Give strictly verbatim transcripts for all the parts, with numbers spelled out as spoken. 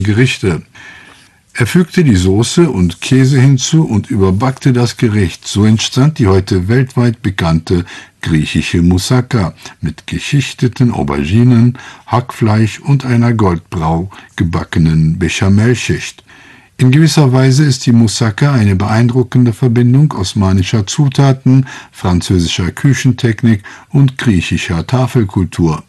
Gerichte. Er fügte die Soße und Käse hinzu und überbackte das Gericht. So entstand die heute weltweit bekannte griechische Moussaka mit geschichteten Auberginen, Hackfleisch und einer goldbrau gebackenen Bechamelschicht. In gewisser Weise ist die Moussaka eine beeindruckende Verbindung osmanischer Zutaten, französischer Küchentechnik und griechischer Tafelkultur.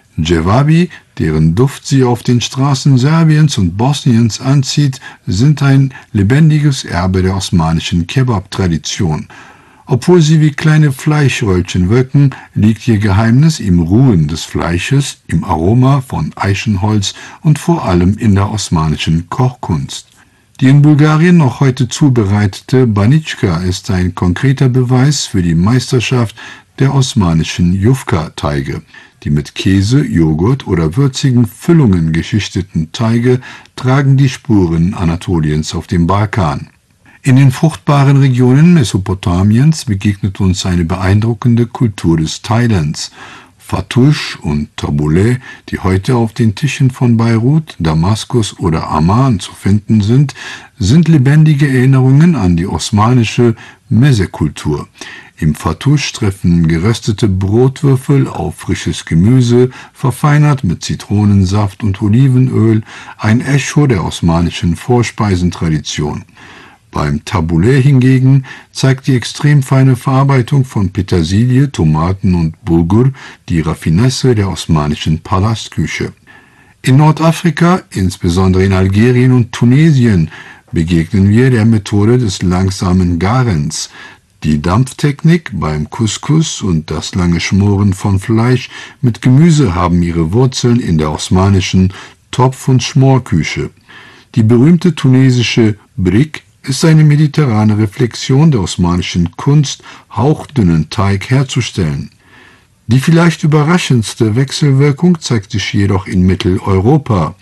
Cevabi, deren Duft sie auf den Straßen Serbiens und Bosniens anzieht, sind ein lebendiges Erbe der osmanischen Kebab-Tradition. Obwohl sie wie kleine Fleischröllchen wirken, liegt ihr Geheimnis im Ruhen des Fleisches, im Aroma von Eichenholz und vor allem in der osmanischen Kochkunst. Die in Bulgarien noch heute zubereitete Banitschka ist ein konkreter Beweis für die Meisterschaft der osmanischen Jufka-Teige. Die mit Käse, Joghurt oder würzigen Füllungen geschichteten Teige tragen die Spuren Anatoliens auf dem Balkan. In den fruchtbaren Regionen Mesopotamiens begegnet uns eine beeindruckende Kultur des Teilens. Fatoush und Tabbouleh, die heute auf den Tischen von Beirut, Damaskus oder Amman zu finden sind, sind lebendige Erinnerungen an die osmanische Meze-Kultur. Im Fatoush treffen geröstete Brotwürfel auf frisches Gemüse, verfeinert mit Zitronensaft und Olivenöl, ein Echo der osmanischen Vorspeisentradition. Beim Tabbouleh hingegen zeigt die extrem feine Verarbeitung von Petersilie, Tomaten und Bulgur die Raffinesse der osmanischen Palastküche. In Nordafrika, insbesondere in Algerien und Tunesien, begegnen wir der Methode des langsamen Garens. Die Dampftechnik beim Couscous und das lange Schmoren von Fleisch mit Gemüse haben ihre Wurzeln in der osmanischen Topf- und Schmorküche. Die berühmte tunesische Brik ist eine mediterrane Reflexion der osmanischen Kunst, hauchdünnen Teig herzustellen. Die vielleicht überraschendste Wechselwirkung zeigt sich jedoch in Mitteleuropa.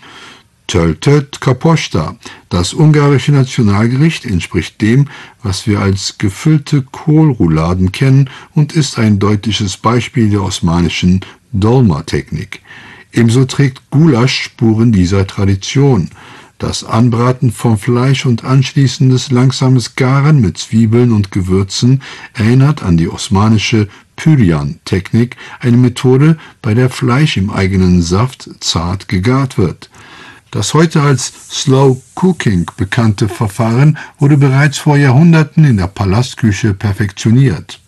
Töltet Kaposta, das ungarische Nationalgericht, entspricht dem, was wir als gefüllte Kohlrouladen kennen und ist ein deutliches Beispiel der osmanischen Dolma-Technik. Ebenso trägt Gulasch Spuren dieser Tradition. Das Anbraten von Fleisch und anschließendes langsames Garen mit Zwiebeln und Gewürzen erinnert an die osmanische Püryan-Technik, eine Methode, bei der Fleisch im eigenen Saft zart gegart wird. Das heute als Slow Cooking bekannte Verfahren wurde bereits vor Jahrhunderten in der Palastküche perfektioniert.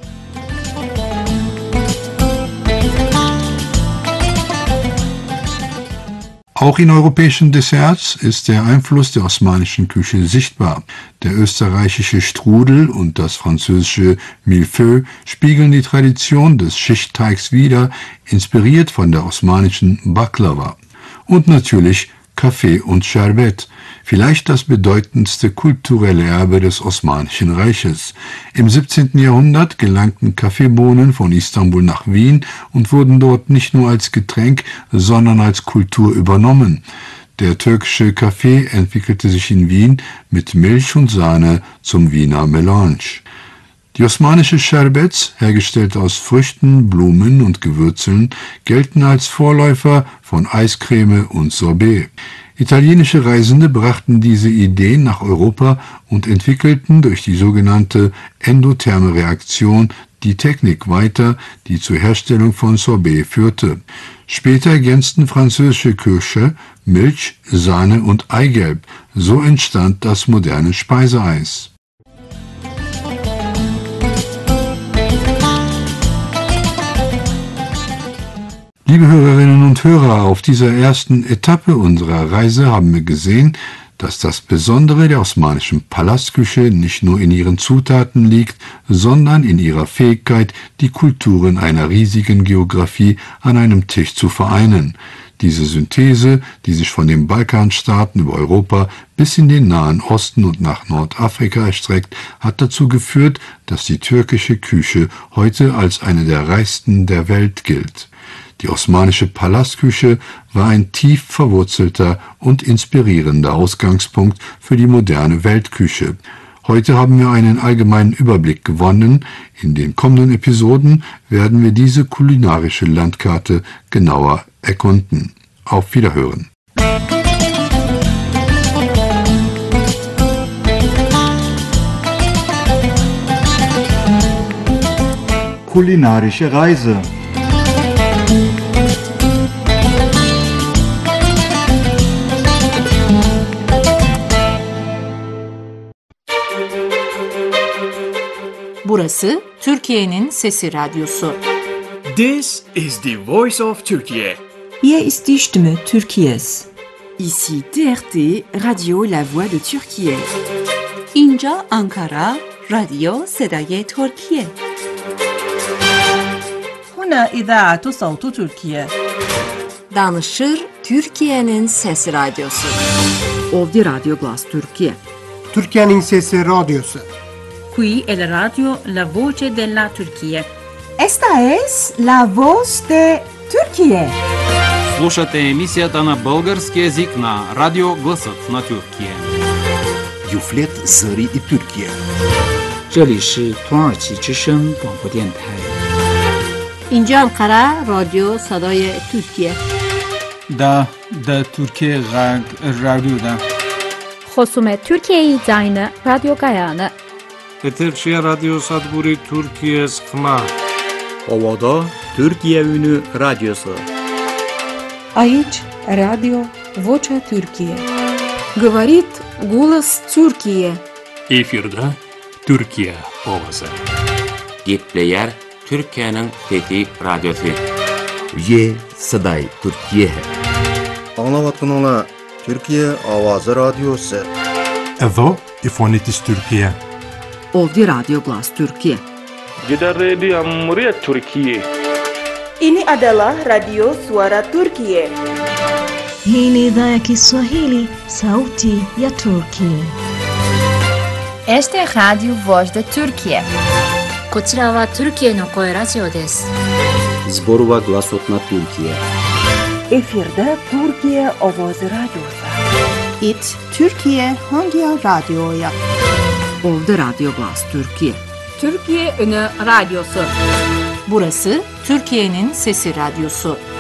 Auch in europäischen Desserts ist der Einfluss der osmanischen Küche sichtbar. Der österreichische Strudel und das französische Millefeuille spiegeln die Tradition des Schichtteigs wider, inspiriert von der osmanischen Baklava. Und natürlich Kaffee und Sherbet, vielleicht das bedeutendste kulturelle Erbe des Osmanischen Reiches. Im siebzehnten Jahrhundert gelangten Kaffeebohnen von Istanbul nach Wien und wurden dort nicht nur als Getränk, sondern als Kultur übernommen. Der türkische Kaffee entwickelte sich in Wien mit Milch und Sahne zum Wiener Melange. Die osmanische Sherbets, hergestellt aus Früchten, Blumen und Gewürzeln, gelten als Vorläufer von Eiscreme und Sorbet. Italienische Reisende brachten diese Ideen nach Europa und entwickelten durch die sogenannte endotherme Reaktion die Technik weiter, die zur Herstellung von Sorbet führte. Später ergänzten französische Köche Milch, Sahne und Eigelb. So entstand das moderne Speiseeis. Liebe Hörerinnen und Hörer, auf dieser ersten Etappe unserer Reise haben wir gesehen, dass das Besondere der osmanischen Palastküche nicht nur in ihren Zutaten liegt, sondern in ihrer Fähigkeit, die Kulturen einer riesigen Geografie an einem Tisch zu vereinen. Diese Synthese, die sich von den Balkanstaaten über Europa bis in den Nahen Osten und nach Nordafrika erstreckt, hat dazu geführt, dass die türkische Küche heute als eine der reichsten der Welt gilt. Die osmanische Palastküche war ein tief verwurzelter und inspirierender Ausgangspunkt für die moderne Weltküche. Heute haben wir einen allgemeinen Überblick gewonnen. In den kommenden Episoden werden wir diese kulinarische Landkarte genauer erkunden. Auf Wiederhören. Kulinarische Reise. Burası Türkiye'nin Sesi Radyosu. This is the voice of Turkey. Hier ist die Stimme Türkiye's. Ici T R T, Radio La Voix de Türkiye. اینجا آنکارا، رادیو صدای ترکیه. هنا إذاعة صوت تركيا. Danışır Türkiye'nin Sesi Radyosu. Ovdje Radio Glas Türkiye. Türkiye'nin Sesi Radyosu. Qui è la radio La Voce della Turchia. Esta es La Voz de Türkiye. Слушате емисията на български език на Радио Гласът на Türkiye. Юфлет Зări и Türkiye. 这里是土耳其之声广播电台。 اینجا انقره رادیو صدای ترکیه. دا دا ترکیه غرب رادیو دا. خصوم ترکیه زاین رادیو گایانه. Eterçiye Radyo Sadburi Türkiye Skma. Ovada Türkiye Ünü Radyosu. Aici Radio Vocea Türkiye. Говорит голос Türkiye. Efirde Türkiye Ovası. Gitleyer Türkiye'nin Fethi Radyosu. Ye Saday Türkiye. Anlavatınla Türkiye Avazı Radyosu. Evo İfonitis Türkiye. Ovdje Radio Glas Türkiye. Kita Radio Muria Türkiye. Ini adalah Radio Suara Turkiye. Hii ni idhaa ya Kiswahili, Sauti ya Turkiye. Este es Radio Voz de Türkiye. こちらはトルキエの声ラジオです。 Zborova Glasot na Türkiye. Efirde Türkiye Ovazı Radyosu. It Türkiye hangi radyoya? Ovdje Radio Glas Türkiye. Türkiye Ünü Radyosu. Burası Türkiye'nin Sesi Radyosu.